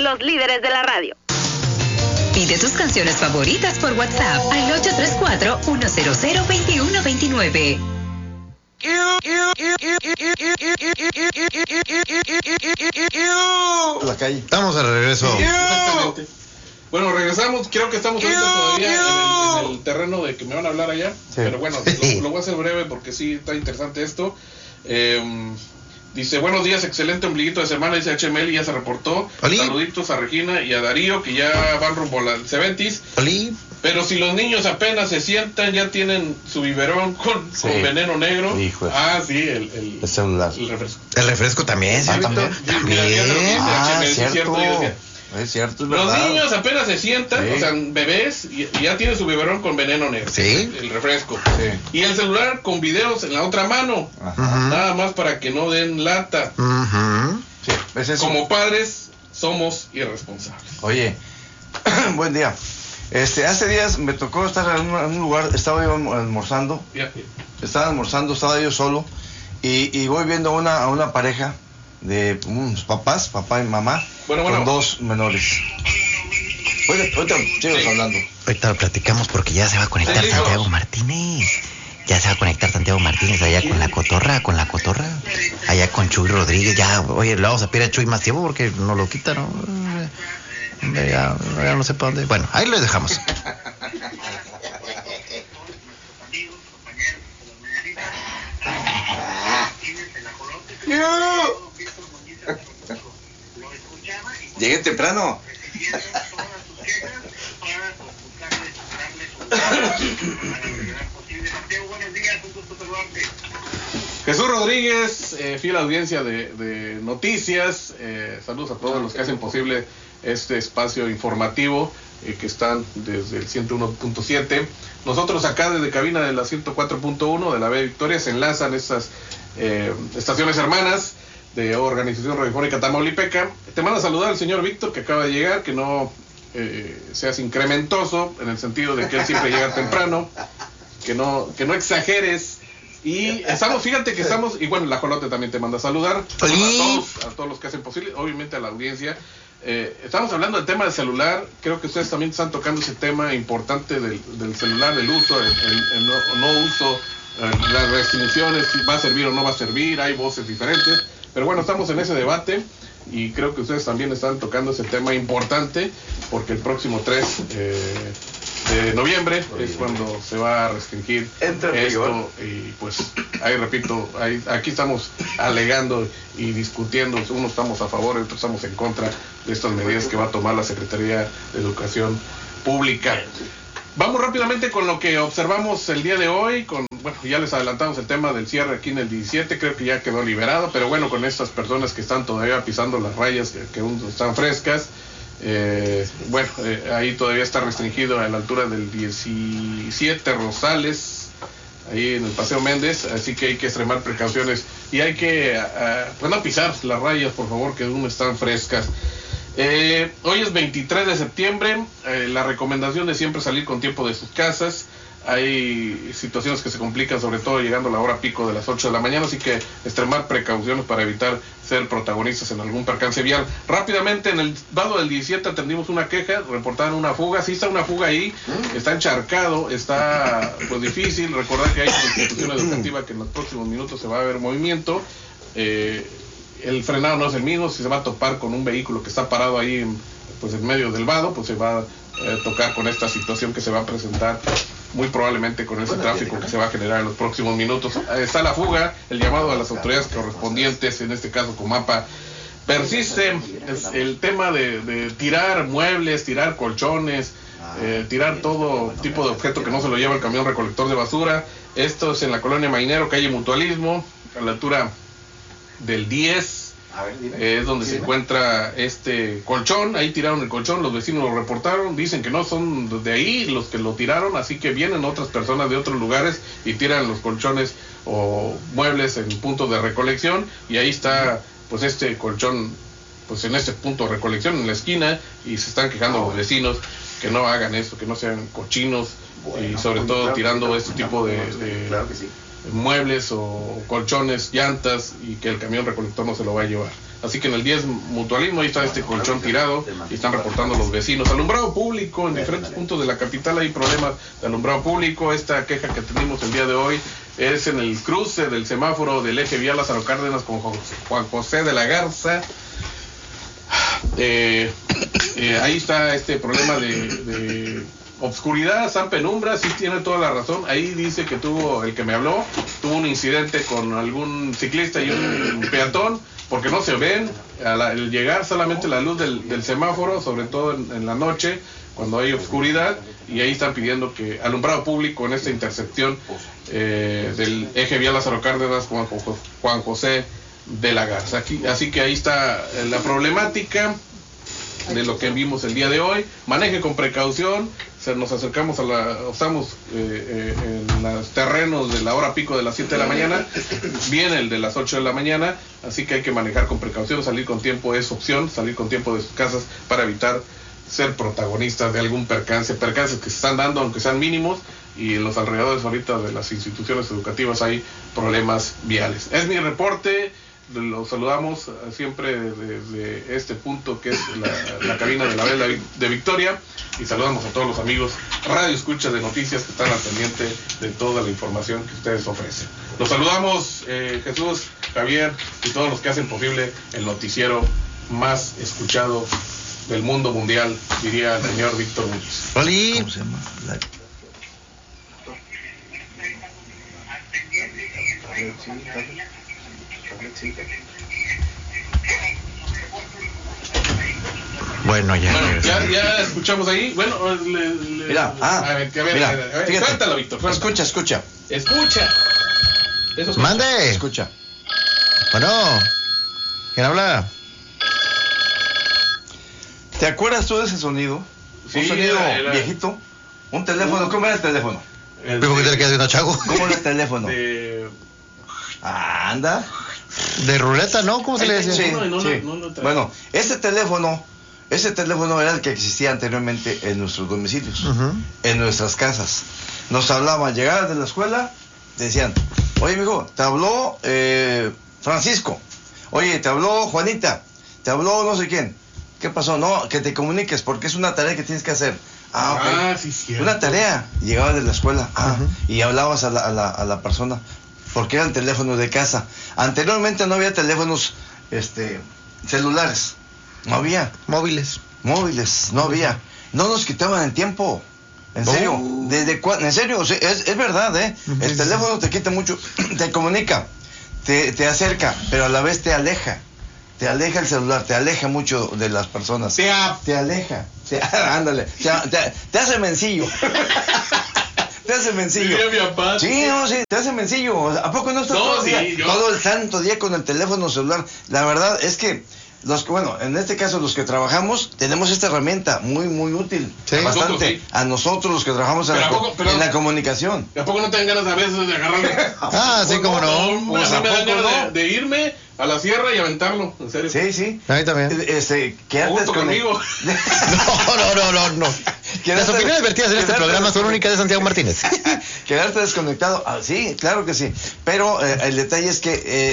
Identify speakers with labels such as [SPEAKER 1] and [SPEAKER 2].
[SPEAKER 1] los líderes de la radio.
[SPEAKER 2] Pide tus canciones favoritas por WhatsApp al 834-100-2129.
[SPEAKER 3] La calle.
[SPEAKER 4] Estamos de regreso.
[SPEAKER 5] Exactamente. Bueno, regresamos. Creo que estamos ahorita todavía en el terreno de que me van a hablar allá. Sí. Pero bueno, lo voy a hacer breve porque sí está interesante esto. Dice, buenos días, excelente ombliguito de semana, dice HML, ya se reportó.
[SPEAKER 4] Oli.
[SPEAKER 5] Saluditos a Regina y a Darío, que ya van rumbo al Ceventis.
[SPEAKER 4] Oli.
[SPEAKER 5] Pero si los niños apenas se sientan, ya tienen su biberón con veneno negro.
[SPEAKER 3] Hijo.
[SPEAKER 5] Ah, sí, el
[SPEAKER 3] celular.
[SPEAKER 5] El refresco.
[SPEAKER 4] El refresco también, ¿sí, Víctor?
[SPEAKER 5] También.
[SPEAKER 3] Cierto. Es cierto, es verdad.
[SPEAKER 5] Los niños apenas se sientan,
[SPEAKER 3] sí.
[SPEAKER 5] O sea, bebés, y ya tienen su biberón con veneno negro.
[SPEAKER 4] Sí.
[SPEAKER 5] El refresco.
[SPEAKER 3] Sí.
[SPEAKER 5] Y el celular con videos en la otra mano.
[SPEAKER 3] Ajá.
[SPEAKER 5] Nada más para que no den lata.
[SPEAKER 3] Sí, ¿es eso?
[SPEAKER 5] Como padres, somos irresponsables.
[SPEAKER 3] Oye, buen día. Hace días me tocó estar en un lugar, estaba yo almorzando. Estaba yo solo. Y voy viendo a una pareja de unos papás, papá y mamá, con dos menores. Ahorita sigo hablando.
[SPEAKER 4] Ahorita lo platicamos porque ya se va a conectar Santiago Martínez. Ya se va a conectar Santiago Martínez allá con la cotorra. Allá con Chuy Rodríguez. Ya, oye, le vamos a pedir a Chuy más tiempo porque no lo quita, ¿no? Ya no sé para dónde. Bueno, ahí lo dejamos.
[SPEAKER 3] Llegué temprano.
[SPEAKER 5] Jesús Rodríguez, fiel audiencia de noticias, saludos a todos los que hacen posible este espacio informativo que están desde el 101.7. Nosotros acá desde cabina de la 104.1 de la B Victoria se enlazan estas estaciones hermanas de Organización Radiofónica Tamaulipeca. Te manda a saludar al señor Víctor, que acaba de llegar, que no seas incrementoso en el sentido de que él siempre llega temprano, que no exageres. Y fíjate que estamos, y bueno, la Jolote también te manda a saludar a todos los que hacen posible, obviamente a la audiencia. Estamos hablando del tema del celular. Creo que ustedes también están tocando ese tema importante del celular, del uso, el no uso, las restricciones, si va a servir o no va a servir, hay voces diferentes. Pero bueno, estamos en ese debate y creo que ustedes también están tocando ese tema importante porque el próximo 3 de noviembre es cuando se va a restringir esto y pues ahí repito, aquí estamos alegando y discutiendo, unos estamos a favor y otros estamos en contra de estas medidas que va a tomar la Secretaría de Educación Pública. Vamos rápidamente con lo que observamos el día de hoy, bueno, ya les adelantamos el tema del cierre aquí en el 17, creo que ya quedó liberado, pero bueno, con estas personas que están todavía pisando las rayas, que aún están frescas, ahí todavía está restringido a la altura del 17 Rosales, ahí en el Paseo Méndez, así que hay que extremar precauciones y hay que no pisar las rayas, por favor, que aún están frescas. Hoy es 23 de septiembre, la recomendación de siempre salir con tiempo de sus casas. Hay situaciones que se complican, sobre todo llegando a la hora pico de las 8 de la mañana, así que extremar precauciones para evitar ser protagonistas en algún percance vial. Rápidamente, en el vado del 17 atendimos una queja, reportaron una fuga, sí está una fuga ahí, está encharcado, está pues difícil, recordar que hay una institución educativa que en los próximos minutos se va a ver movimiento, el frenado no es el mismo, si se va a topar con un vehículo que está parado ahí en medio del vado, pues se va a tocar con esta situación que se va a presentar muy probablemente con ese tráfico que se va a generar en los próximos minutos. Está la fuga, el llamado a las autoridades correspondientes, en este caso Comapa. Persiste el tema de tirar muebles, tirar colchones, tirar todo tipo de objeto que no se lo lleva el camión recolector de basura. Esto es en la colonia Mainero, calle Mutualismo, a la altura del 10. Es donde se encuentra este colchón. Ahí tiraron el colchón, los vecinos lo reportaron, dicen que no son de ahí los que lo tiraron, así que vienen otras personas de otros lugares y tiran los colchones o muebles en puntos de recolección, y ahí está pues este colchón pues en este punto de recolección en la esquina, y se están quejando los vecinos que no hagan eso, que no sean cochinos, y sobre todo tirando este tipo de muebles o colchones, llantas, y que el camión recolector no se lo va a llevar. Así que en el 10 Mutualismo ahí está este colchón tirado y están reportando los vecinos. Alumbrado público, en diferentes puntos de la capital hay problemas de alumbrado público. Esta queja que tenemos el día de hoy es en el cruce del semáforo del eje vial Lázaro Cárdenas con Juan José de la Garza. Ahí está este problema de obscuridad, está penumbra, sí tiene toda la razón. Ahí dice que el que me habló, tuvo un incidente con algún ciclista y un peatón, porque no se ven al llegar solamente la luz del semáforo, sobre todo en la noche, cuando hay oscuridad, y ahí están pidiendo que alumbrado público en esta intersección del eje vial Lázaro Cárdenas con Juan José de la Garza. Así que ahí está la problemática de lo que vimos el día de hoy. Maneje con precaución. Nos acercamos estamos en los terrenos de la hora pico de las 7 de la mañana, viene el de las 8 de la mañana, así que hay que manejar con precaución. Salir con tiempo es opción, salir con tiempo de sus casas para evitar ser protagonistas de algún percances que se están dando, aunque sean mínimos, y en los alrededores ahorita de las instituciones educativas hay problemas viales. Es mi reporte. Los saludamos siempre desde este punto que es la cabina de la Vela de Victoria, y saludamos a todos los amigos radio escuchas de noticias que están al pendiente de toda la información que ustedes ofrecen. Los saludamos, Jesús, Javier y todos los que hacen posible el noticiero más escuchado del mundo mundial, diría el señor Víctor Muñiz.
[SPEAKER 3] ¿Cómo se llama?
[SPEAKER 4] Bueno,
[SPEAKER 5] ya escuchamos ahí. Bueno,
[SPEAKER 3] mira,
[SPEAKER 5] a ver,
[SPEAKER 3] fíjate.
[SPEAKER 5] Suéltalo, Víctor.
[SPEAKER 3] Escucha.
[SPEAKER 5] Eso
[SPEAKER 4] ¡Mande!
[SPEAKER 3] Escucha.
[SPEAKER 4] Bueno, ¿quién habla?
[SPEAKER 3] ¿Te acuerdas tú de ese sonido?
[SPEAKER 5] Sí,
[SPEAKER 3] un sonido
[SPEAKER 5] era
[SPEAKER 3] viejito. Un teléfono. ¿Cómo era el teléfono?
[SPEAKER 4] ¿Por qué te le quedas viendo, Chago?
[SPEAKER 3] ¿Cómo era el teléfono? Anda.
[SPEAKER 4] De ruleta, ¿no? ¿Cómo se le decía?
[SPEAKER 3] Sí,
[SPEAKER 5] No
[SPEAKER 3] sí. Bueno, ese teléfono era el que existía anteriormente en nuestros domicilios, en nuestras casas. Nos hablaban, llegaban de la escuela, decían, oye, mijo, te habló Francisco, oye, te habló Juanita, te habló no sé quién. ¿Qué pasó? No, que te comuniques porque es una tarea que tienes que hacer. Ok.
[SPEAKER 5] Sí, cierto.
[SPEAKER 3] Una tarea. Llegabas de la escuela y hablabas a la persona, porque eran teléfonos de casa. Anteriormente no había teléfonos celulares, no había.
[SPEAKER 4] Móviles,
[SPEAKER 3] no había. No nos quitaban el tiempo. En serio, en serio, es verdad, el teléfono te quita mucho, te comunica, te acerca, pero a la vez te aleja. Te aleja el celular, te aleja mucho de las personas. Te aleja. Ándale. Te hace mencillo. Te hace mencillo. Sí, no, sí, te hace mencillo. ¿A poco no estás todo el santo día con el teléfono celular? La verdad es que en este caso los que trabajamos tenemos esta herramienta muy muy útil, bastante sí. A nosotros los que trabajamos en la comunicación.
[SPEAKER 5] ¿A poco no te dan ganas a veces de agarrarle?
[SPEAKER 4] Sí, como no.
[SPEAKER 5] Pues a mí me dan ganas de irme a la sierra y aventarlo, en serio.
[SPEAKER 3] Sí.
[SPEAKER 4] A mí también.
[SPEAKER 5] Quédate conmigo.
[SPEAKER 4] No. Las opiniones vertidas en este programa son únicas de Santiago Martínez.
[SPEAKER 3] Quedarte desconectado, sí, claro que sí. Pero el detalle es que